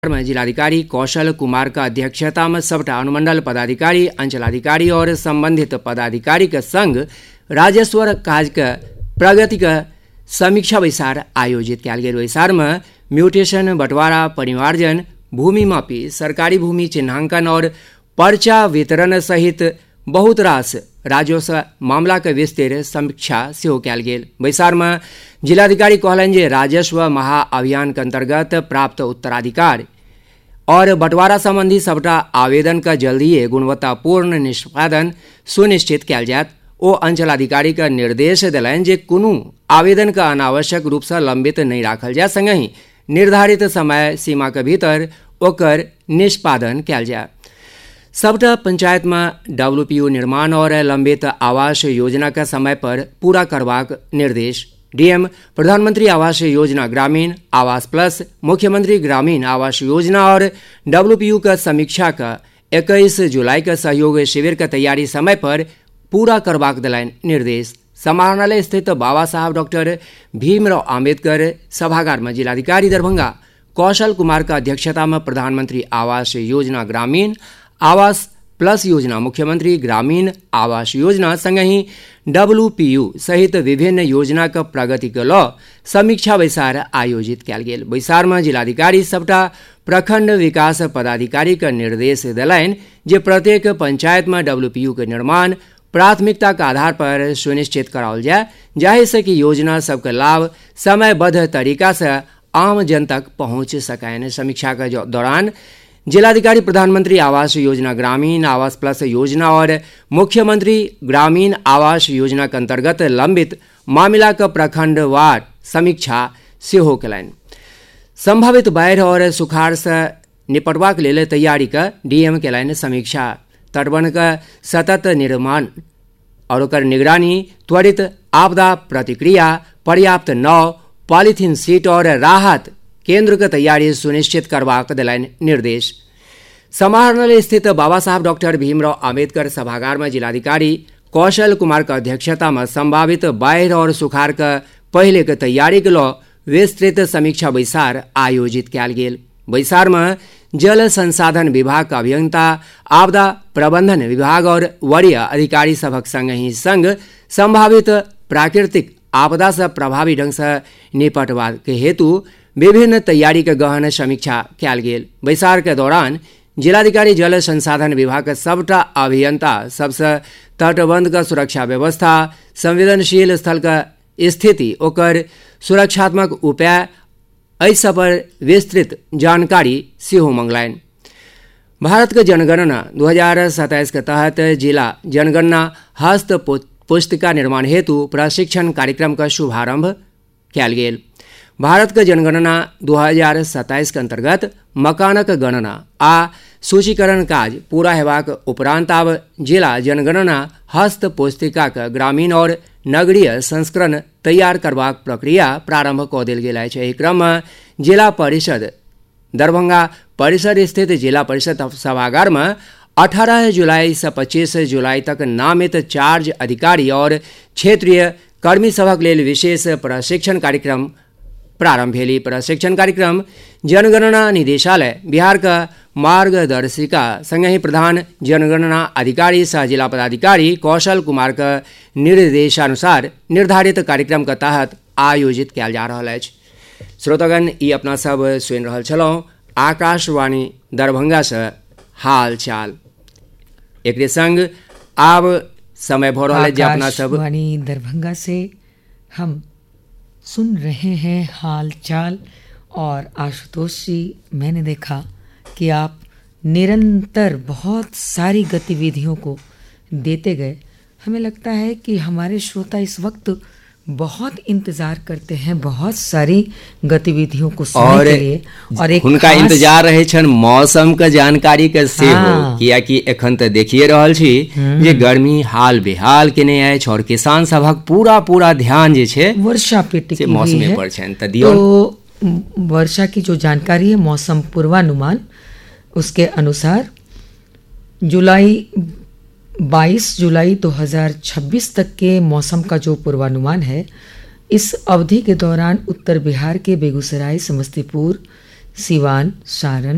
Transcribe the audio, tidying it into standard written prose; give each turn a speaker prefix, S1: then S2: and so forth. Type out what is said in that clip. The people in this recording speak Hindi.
S1: में जिलाधिकारी कौशल कुमार का अध्यक्षता में सबटा अनुमंडल पदाधिकारी, अंचलाधिकारी और संबंधित पदाधिकारी के संग राजस्व कार्य के प्रगति के समीक्षा बैसार आयोजित किया गया। बैसार में म्यूटेशन, बंटवारा, परिमार्जन, भूमि मापी, सरकारी भूमि चिन्हांकन और पर्चा वितरण सहित बहुत रास राजस्व मामला के विस्तृत समीक्षा सेहो कयल गेल। बैसार में जिलाधिकारी कहलनि जे राजस्व महाअभियान के अंतर्गत प्राप्त उत्तराधिकार और बंटवारा संबंधी सबटा आवेदन का जल्दीए गुणवत्तापूर्ण निष्पादन सुनिश्चित कयल जायत। ओ अंचलाधिकारी के निर्देश दिलनि जे कोनो आवेदन का अनावश्यक रूप से लंबित नहीं राखल जाय, संगहि निर्धारित समय सीमा के भीतर ओकर निष्पादन कयल जाय। सबटा पंचायत में WPU निर्माण और लंबित आवास योजना का समय पर पूरा करबाक निर्देश। डीएम प्रधानमंत्री आवास योजना ग्रामीण, आवास प्लस, मुख्यमंत्री ग्रामीण आवास योजना और WPU का समीक्षा का 21 जुलाई का सहयोग शिविर का तैयारी समय पर पूरा करबाक दिलनि निर्देश। समाहरणालय स्थित बाबा साहब डॉक्टर भीमराव अम्बेडकर सभागार में जिलाधिकारी दरभंगा कौशल कुमार का अध्यक्षता में प्रधानमंत्री आवास योजना ग्रामीण, आवास प्लस योजना, मुख्यमंत्री ग्रामीण आवास योजना संगहि WPU सहित विभिन्न योजना का प्रगति के लऽ समीक्षा बैसार आयोजित कयल गेल। बैसार में जिलाधिकारी सबटा प्रखंड विकास पदाधिकारी के निर्देश दिलनि जे प्रत्येक पंचायत में WPU के निर्माण प्राथमिकता के आधार पर सुनिश्चित कराओल जाय, जाहि से कि योजना सबके लाभ समयबद्ध तरीका से आम जन तक पहुंच सकैन। समीक्षा के दौरान जिलाधिकारी प्रधानमंत्री आवास योजना ग्रामीण, आवास प्लस योजना और मुख्यमंत्री ग्रामीण आवास योजना के अंतर्गत लंबित मामला का प्रखंडवार समीक्षा सेहो कयलनि। संभावित बाढ़ि और सुखाड़ से निपटबाक लेल तैयारी का डीएम कयलनि समीक्षा। तटबंध का सतत निर्माण और ओकर निगरानी, त्वरित आपदा प्रतिक्रिया, पर्याप्त नाव, पॉलीथीन सीट और राहत केंद्र के तैयारी सुनिश्चित करबाक दिलनि निर्देश। समाहरणालय स्थित बाबा साहब डॉक्टर भीमराव अम्बेडकर सभागार में जिलाधिकारी कौशल कुमार का अध्यक्षता में संभावित बाढ़ और सुखाड़ के पहले के तैयारी के लऽ विस्तृत समीक्षा बैसार आयोजित कयल गेल। बैसार में जल संसाधन विभाग का अभियंता, आपदा प्रबंधन विभाग और वरीय अधिकारी सभक संगहि संग संभावित प्राकृतिक आपदा से प्रभावी ढंग से निपटबा के हेतु विभिन्न तैयारी के गहन समीक्षा कयल गेल। बैसार के दौरान जिलाधिकारी जल संसाधन विभाग के सबटा अभियंता सबसे तटबंध का सुरक्षा व्यवस्था, संवेदनशील स्थल का स्थिति, ओकर सुरक्षात्मक उपाय एहि सब पर विस्तृत जानकारी सेहो मंगलनि। भारत के जनगणना 2027 के तहत जिला जनगणना हस्त पुस्तिका निर्माण हेतु प्रशिक्षण कार्यक्रम का शुभारंभ कयल गेल। भारत के जनगणना 2027 के अंतर्गत मकानक गणना आ सूचीकरण काज पूरा हेबाक उपरांत आब जिला जनगणना हस्त पुस्तिका के ग्रामीण और नगरीय संस्करण तैयार करबाक प्रक्रिया प्रारंभ कऽ देल गेल अछि। एहि क्रम में जिला परिषद दरभंगा परिसर स्थित जिला परिषद सभागार में 18 जुलाई से 25 जुलाई तक नामित चार्ज अधिकारी और क्षेत्रीय कर्मी सभक लेल विशेष प्रशिक्षण कार्यक्रम प्रारंभ भेली। प्रशिक्षण कार्यक्रम जनगणना निदेशालय बिहार का मार्गदर्शिका संगहि प्रधान जनगणना अधिकारी सह जिला पदाधिकारी कौशल कुमार के निर्देशानुसार निर्धारित कार्यक्रम के तहत आयोजित कयल जा रहल अछि। श्रोतागण, ई अपना सब सुनि रहल छलहुँ आकाशवाणी दरभंगा से हाल चाल। एक संग आब समय भऽ रहल अछि जे अपना सब
S2: आकाशवाणी दरभंगा से हम सुन रहे हैं हाल चाल। और आशुतोष जी, मैंने देखा कि आप निरंतर बहुत सारी गतिविधियों को देते गए। हमें लगता है कि हमारे श्रोता इस वक्त बहुत इंतजार करते हैं बहुत सारी गतिविधियों को सुनने के लिए, और एक
S1: उनका इंतजार रहे छन मौसम के जानकारी के सेहो, कियाकि एखन तऽ देखिए रहल छी जे गर्मी हाल बेहाल केने अछि और किसान सभक पूरा ध्यान जे छै
S2: वर्षा पे टिकी
S1: मौसम पर छनि। तो
S2: वर्षा की जो जानकारी है, मौसम पूर्वानुमान, उसके अनुसार 22 जुलाई 2026 तक के मौसम का जो पूर्वानुमान है, इस अवधि के दौरान उत्तर बिहार के बेगूसराय, समस्तीपुर, सिवान, सारण,